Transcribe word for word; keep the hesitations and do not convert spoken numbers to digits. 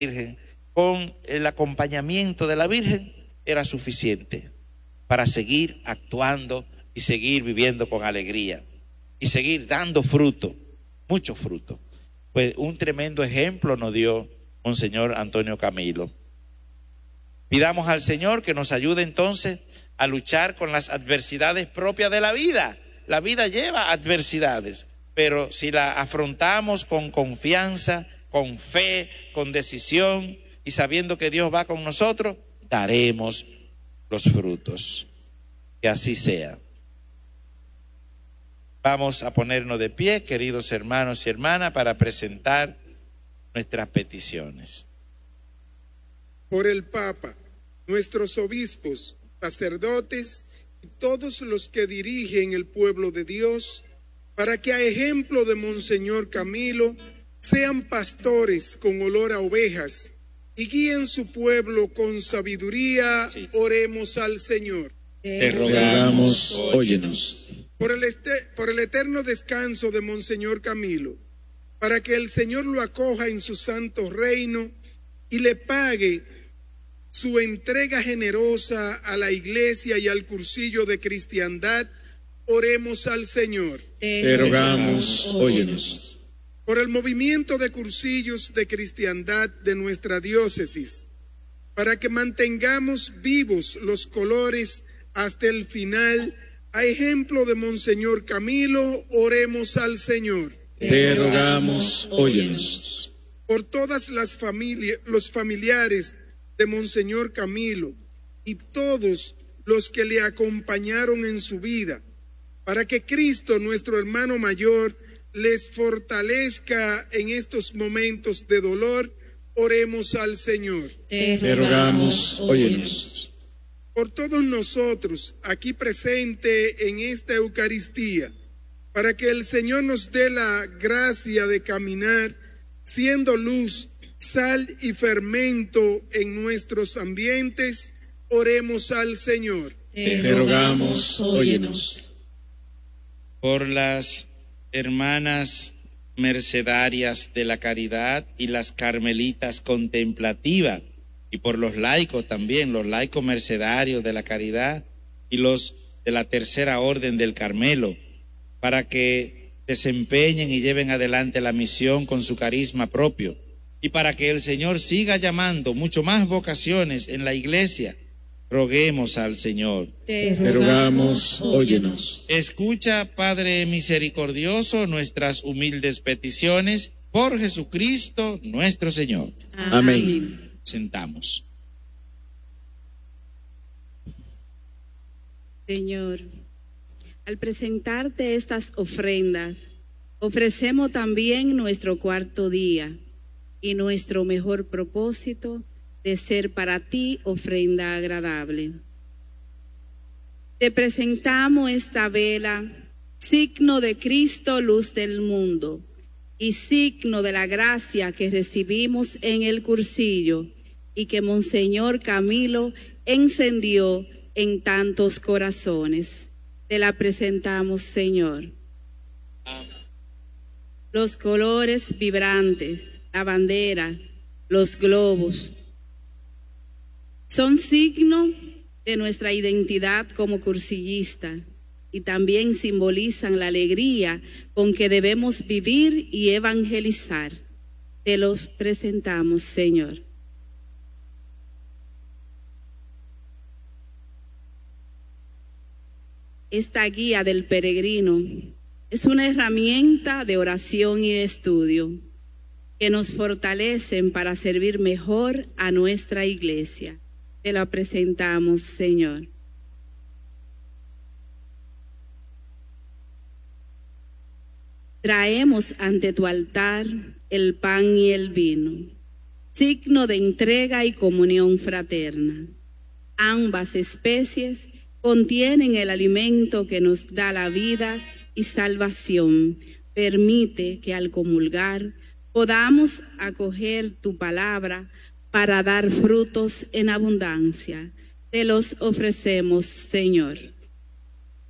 Virgen, con el acompañamiento de la Virgen, era suficiente para seguir actuando y seguir viviendo con alegría y seguir dando fruto, mucho fruto. Pues un tremendo ejemplo nos dio Monseñor Antonio Camilo. Pidamos al Señor que nos ayude entonces a luchar con las adversidades propias de la vida. La vida lleva adversidades, pero si la afrontamos con confianza, con fe, con decisión y sabiendo que Dios va con nosotros, daremos los frutos. Que así sea. Vamos a ponernos de pie, queridos hermanos y hermanas, para presentar nuestras peticiones. Por el Papa, nuestros obispos, sacerdotes y todos los que dirigen el pueblo de Dios, para que a ejemplo de Monseñor Camilo sean pastores con olor a ovejas y guíen su pueblo con sabiduría. Sí. Oremos al Señor. Te rogamos, óyenos. Por el, este, por el eterno descanso de Monseñor Camilo, para que el Señor lo acoja en su santo reino y le pague su entrega generosa a la Iglesia y al cursillo de cristiandad, oremos al Señor. Te rogamos, óyenos. Por el movimiento de cursillos de cristiandad de nuestra diócesis, para que mantengamos vivos los colores hasta el final, a ejemplo de Monseñor Camilo, oremos al Señor. Te rogamos, óyenos. Por todas las familias, los familiares de Monseñor Camilo y todos los que le acompañaron en su vida, para que Cristo, nuestro hermano mayor, les fortalezca en estos momentos de dolor, oremos al Señor. Te rogamos, óyenos. Por todos nosotros aquí presentes en esta Eucaristía, para que el Señor nos dé la gracia de caminar siendo luz, sal y fermento en nuestros ambientes, oremos al Señor. Te rogamos, óyenos. Por las hermanas mercedarias de la caridad y las carmelitas contemplativas, y por los laicos también, los laicos mercedarios de la caridad y los de la tercera orden del Carmelo, para que desempeñen y lleven adelante la misión con su carisma propio, y para que el Señor siga llamando mucho más vocaciones en la Iglesia, roguemos al Señor. Te rogamos, óyenos. Escucha, Padre misericordioso, nuestras humildes peticiones por Jesucristo nuestro Señor. Amén. Sentamos. Señor, al presentarte estas ofrendas, ofrecemos también nuestro cuarto día y nuestro mejor propósito de ser para ti ofrenda agradable. Te presentamos esta vela, signo de Cristo, luz del mundo, y signo de la gracia que recibimos en el cursillo y que Monseñor Camilo encendió en tantos corazones. Te la presentamos, Señor. Amén. Los colores vibrantes, la bandera, los globos, son signo de nuestra identidad como cursillista y también simbolizan la alegría con que debemos vivir y evangelizar. Te los presentamos, Señor. Esta guía del peregrino es una herramienta de oración y de estudio que nos fortalecen para servir mejor a nuestra Iglesia. Te la presentamos, Señor. Traemos ante tu altar el pan y el vino, signo de entrega y comunión fraterna. Ambas especies contienen el alimento que nos da la vida y salvación. Permite que al comulgar podamos acoger tu palabra para dar frutos en abundancia. Te los ofrecemos, Señor.